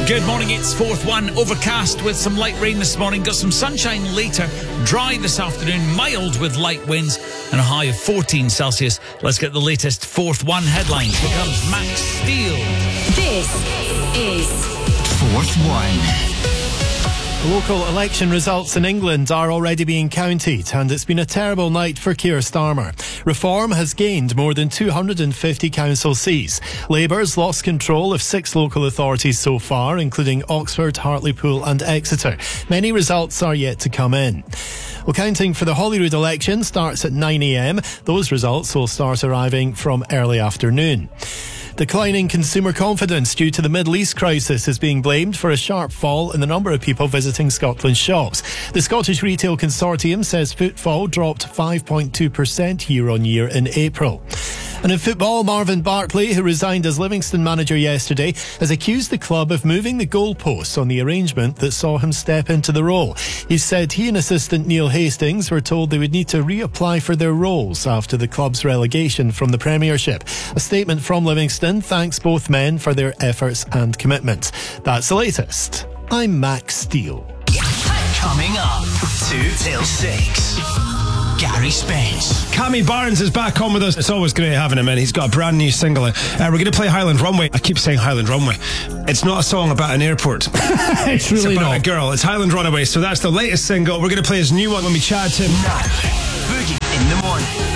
Good morning, it's Fourth One. Overcast with some light rain this morning. Got some sunshine later. Dry this afternoon. Mild with light winds and a high of 14 Celsius. Let's get the latest Fourth One headlines. Here comes Max Steele. This is Fourth One. Local election results in England are already being counted, and it's been a terrible night for Keir Starmer. Reform has gained more than 250 council seats. Labour's lost control of 6 local authorities so far, including Oxford, Hartlepool and Exeter. Many results are yet to come in. Well, counting for the Holyrood election starts at 9 a.m. Those results will start arriving from early afternoon. Declining consumer confidence due to the Middle East crisis is being blamed for a sharp fall in the number of people visiting Scotland's shops. The Scottish Retail Consortium says footfall dropped 5.2% year on year in April. And in football, Marvin Bartley, who resigned as Livingston manager yesterday, has accused the club of moving the goalposts on the arrangement that saw him step into the role. He said he and assistant Neil Hastings were told they would need to reapply for their roles after the club's relegation from the Premiership. A statement from Livingston thanks both men for their efforts and commitment. That's the latest. I'm Max Steele. Coming up, 2 till 6. Gary Spence. Cammy Barnes is back on with us. It's always great having him in. He's got a brand new single out. We're going to play Highland Runway. I keep saying Highland Runway. It's not a song about an airport. It's really about not. a girl. It's Highland Runaway. So that's the latest single. We're going to play his new one when we chat to him. Now, Boogie in the morning.